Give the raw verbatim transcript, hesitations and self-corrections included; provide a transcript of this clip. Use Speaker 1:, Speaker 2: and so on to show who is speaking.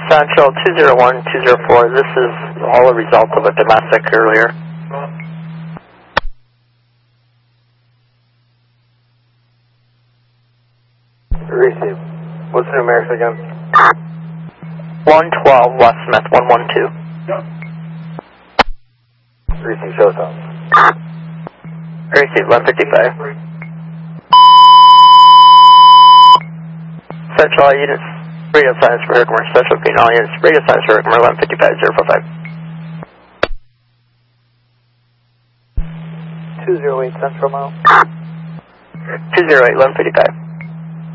Speaker 1: Central two zero one two zero four, this is all a result of a domestic earlier.
Speaker 2: Receive. What's the numerics again?
Speaker 1: one twelve West Smith, one one two.
Speaker 2: Receive, showtime.
Speaker 1: Receive, one fifty-five. Central all units, radio signs for Herkimer, Central Green all units, radio signs for Herkimer, one fifty-five zero four five.
Speaker 2: two zero eight Central mile.
Speaker 1: two zero eight, one fifty-five.